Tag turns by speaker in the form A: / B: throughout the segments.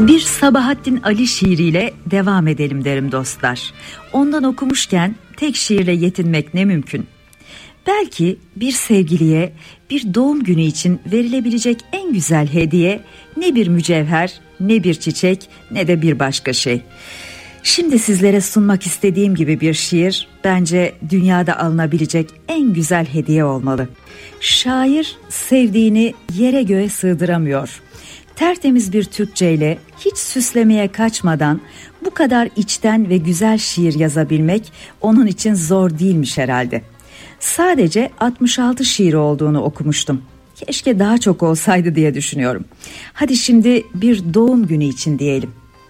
A: Bir Sabahattin Ali şiiriyle devam edelim derim dostlar. Ondan okumuşken tek şiirle yetinmek ne mümkün. Belki bir sevgiliye bir doğum günü için verilebilecek en güzel hediye ne bir mücevher, ne bir çiçek, ne de bir başka şey. Şimdi sizlere sunmak istediğim gibi bir şiir bence dünyada alınabilecek en güzel hediye olmalı. Şair sevdiğini yere göğe sığdıramıyor. Tertemiz bir Türkçeyle hiç süslemeye kaçmadan bu kadar içten ve güzel şiir yazabilmek onun için zor değilmiş herhalde. Sadece 66 şiir olduğunu okumuştum. Keşke daha çok olsaydı diye düşünüyorum. Hadi şimdi bir doğum günü için diyelim.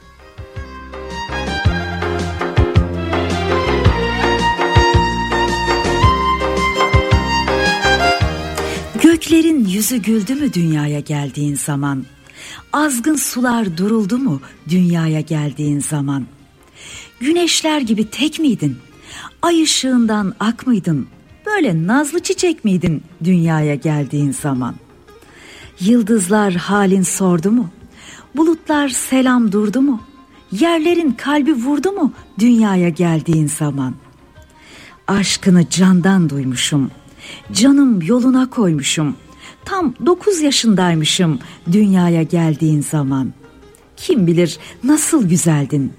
A: Göklerin yüzü güldü mü dünyaya geldiğin zaman? Azgın sular duruldu mu dünyaya geldiğin zaman? Güneşler gibi tek miydin? Ay ışığından ak mıydın? Böyle nazlı çiçek miydin dünyaya geldiğin zaman? Yıldızlar halin sordu mu? Bulutlar selam durdu mu? Yerlerin kalbi vurdu mu dünyaya geldiğin zaman? Aşkını candan duymuşum. Canım yoluna koymuşum. Tam 9 yaşındaymışım dünyaya geldiğin zaman. Kim bilir nasıl güzeldin.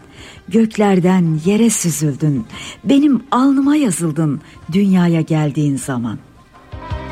A: Göklerden yere süzüldün. Benim alnıma yazıldın dünyaya geldiğin zaman.